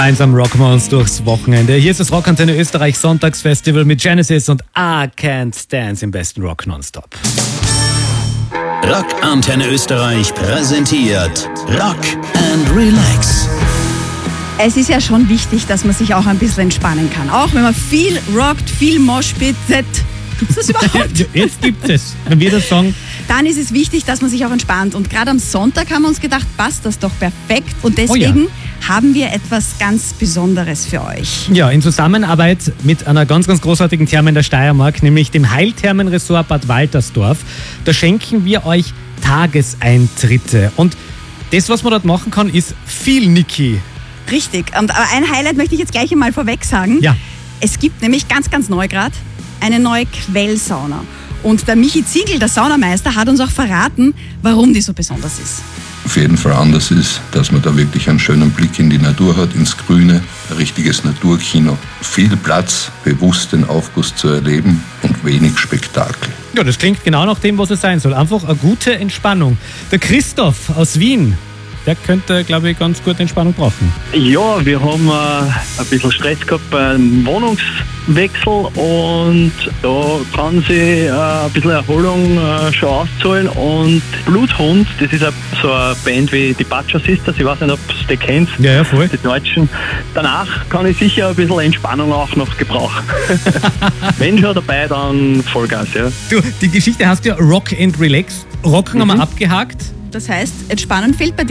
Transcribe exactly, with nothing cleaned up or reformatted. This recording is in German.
Einsam rocken wir uns durchs Wochenende. Hier ist das Rockantenne Österreich Sonntagsfestival mit Genesis und I Can't Dance im besten Rock nonstop. Rockantenne Österreich präsentiert Rock and Relax. Es ist ja schon wichtig, dass man sich auch ein bisschen entspannen kann. Auch wenn man viel rockt, viel moshpitet. Gibt es das überhaupt? Jetzt gibt es. Wenn wir das sagen. Dann ist es wichtig, dass man sich auch entspannt. Und gerade am Sonntag haben wir uns gedacht, passt das doch perfekt. Und deswegen oh ja. haben wir etwas ganz Besonderes für euch. Ja, in Zusammenarbeit mit einer ganz, ganz großartigen Therme in der Steiermark, nämlich dem Heilthermenresort Bad Waltersdorf. Da schenken wir euch Tageseintritte. Und das, was man dort machen kann, ist viel Niki. Richtig. Und ein Highlight möchte ich jetzt gleich einmal vorweg sagen. Ja. Es gibt nämlich ganz, ganz neu gerade eine neue Quellsauna. Und der Michi Ziegl, der Saunameister, hat uns auch verraten, warum die so besonders ist. Auf jeden Fall anders ist, dass man da wirklich einen schönen Blick in die Natur hat, ins Grüne, ein richtiges Naturkino. Viel Platz, bewusst den Aufguss zu erleben und wenig Spektakel. Ja, das klingt genau nach dem, was es sein soll. Einfach eine gute Entspannung. Der Christoph aus Wien, der könnte, glaube ich, ganz gut Entspannung brauchen. Ja, wir haben äh, ein bisschen Stress gehabt beim Wohnungswechsel und da kann sich äh, ein bisschen Erholung äh, schon auszahlen. Und Bluthund, das ist so eine Band wie die Butcher Sisters, ich weiß nicht, ob du die kennst, ja, ja, voll. Die Deutschen. Danach kann ich sicher ein bisschen Entspannung auch noch gebrauchen. Wenn schon dabei, dann Vollgas, ja. Du, die Geschichte hast du ja Rock and Relax. Rocken mhm. haben wir abgehakt. Das heißt, Entspannen fehlt bei dir.